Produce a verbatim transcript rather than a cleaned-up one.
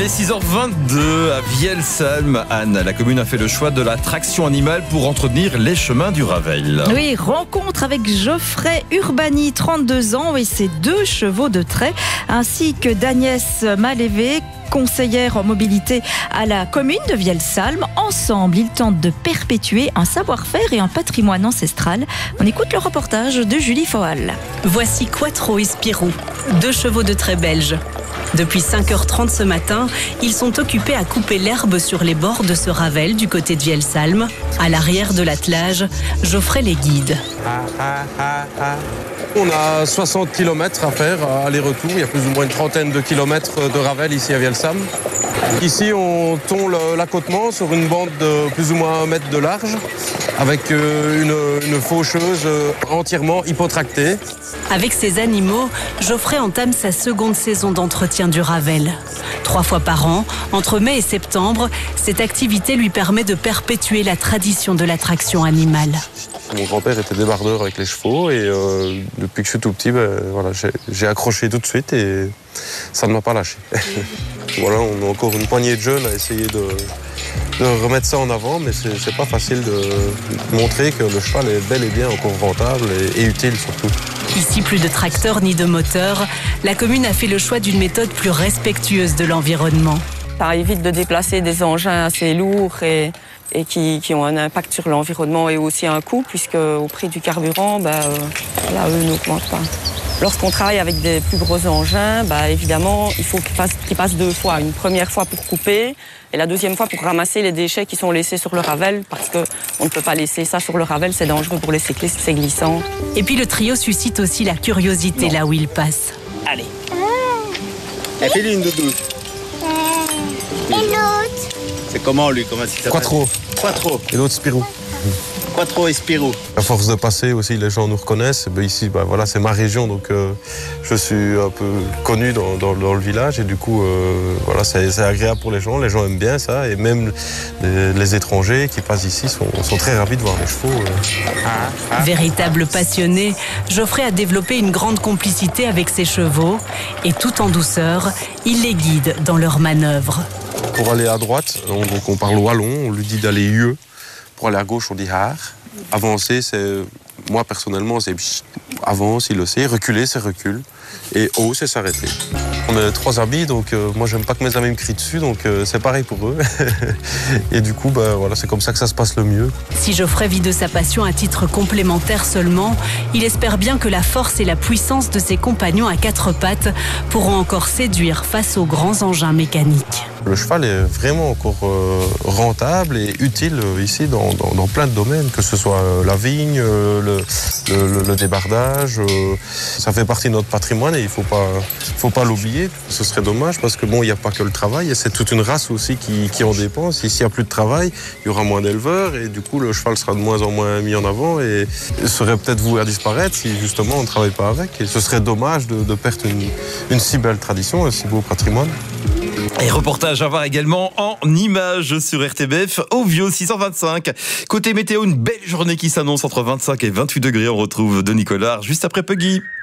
Allez, six heures vingt-deux à Vielsalm. Anne, la commune a fait le choix de la traction animale pour entretenir les chemins du Ravel. Oui, rencontre avec Geoffrey Urbani, trente-deux ans, et ses deux chevaux de trait, ainsi que d'Agnès Malévé, conseillère en mobilité à la commune de Vielsalm. Ensemble, ils tentent de perpétuer un savoir-faire et un patrimoine ancestral. On écoute le reportage de Julie Foal. Voici Quattro et Spirou, deux chevaux de trait belges. Depuis cinq heures trente ce matin, ils sont occupés à couper l'herbe sur les bords de ce Ravel du côté de Vielsalm. À l'arrière de l'attelage, Geoffrey les guide. On a soixante kilomètres à faire aller-retour. Il y a plus ou moins une trentaine de kilomètres de Ravel ici à Vielsalm. Ici, on tond l'accotement sur une bande de plus ou moins un mètre de large avec une, une faucheuse entièrement hypotractée. Avec ces animaux, Geoffrey entame sa seconde saison d'entretien du Ravel. Trois fois par an, entre mai et septembre, cette activité lui permet de perpétuer la tradition de la traction animale. Mon grand-père était débardeur avec les chevaux et euh, depuis que je suis tout petit, ben, voilà, j'ai accroché tout de suite et ça ne m'a pas lâché. Voilà, on a encore une poignée de jeunes à essayer de, de remettre ça en avant, mais c'est, c'est pas facile de montrer que le cheval est bel et bien encore rentable et, et utile surtout. Ici, plus de tracteurs ni de moteurs, la commune a fait le choix d'une méthode plus respectueuse de l'environnement. Ça évite de déplacer des engins assez lourds et, et qui, qui ont un impact sur l'environnement et aussi un coût, puisque au prix du carburant, bah, euh, là, eux n'augmentent pas. Lorsqu'on travaille avec des plus gros engins, bah, évidemment, il faut qu'ils fassent, qu'ils passent deux fois. Une première fois pour couper et la deuxième fois pour ramasser les déchets qui sont laissés sur le Ravel, parce qu'on ne peut pas laisser ça sur le Ravel, c'est dangereux pour les cyclistes, c'est glissant. Et puis le trio suscite aussi la curiosité non. là où il passe. Allez. Et fais-lui une doudou. Et l'autre? C'est comment lui? Comment il s'appelle? Quattro. Quattro. Et l'autre Spirou. Quattro et Spirou. À force de passer aussi, les gens nous reconnaissent. Ben ici, ben voilà, c'est ma région, donc euh, je suis un peu connu dans, dans, dans le village et du coup, euh, voilà, c'est, c'est agréable pour les gens. Les gens aiment bien ça et même les, les étrangers qui passent ici sont, sont très ravis de voir les chevaux. Euh. Véritable passionné, Geoffrey a développé une grande complicité avec ses chevaux et tout en douceur, il les guide dans leurs manœuvres. Pour aller à droite, on, donc on parle wallon, on lui dit d'aller yeux. Pour aller à gauche, on dit haar. Avancer, c'est... Moi, personnellement, c'est... Avance, il le sait. Reculer, c'est recul. Et haut, c'est s'arrêter. On a trois habits, donc euh, moi, j'aime pas que mes amis me crient dessus, donc euh, c'est pareil pour eux. Et du coup, bah, voilà, c'est comme ça que ça se passe le mieux. Si Geoffrey vit de sa passion à titre complémentaire seulement, il espère bien que la force et la puissance de ses compagnons à quatre pattes pourront encore séduire face aux grands engins mécaniques. Le cheval est vraiment encore euh, rentable et utile euh, ici dans, dans, dans plein de domaines, que ce soit euh, la vigne, euh, le, le, le débardage. Euh, ça fait partie de notre patrimoine et il ne faut pas, faut pas l'oublier. Ce serait dommage parce que bon, il n'y a pas que le travail, et c'est toute une race aussi qui, qui en dépend. S'il n'y a plus de travail, il y aura moins d'éleveurs et du coup le cheval sera de moins en moins mis en avant et serait peut-être voué à disparaître si justement on ne travaille pas avec. Et ce serait dommage de, de perdre une, une si belle tradition, un si beau patrimoine. Et reportage à voir également en images sur R T B F au Vieux six cent vingt-cinq. Côté météo, une belle journée qui s'annonce entre vingt-cinq et vingt-huit degrés. On retrouve Denis Collard juste après Puggy.